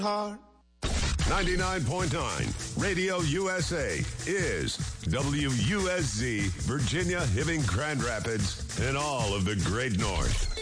Heart. 99.9 Radio USA is WUSZ, Virginia, Hibbing, Grand Rapids, and all of the Great North.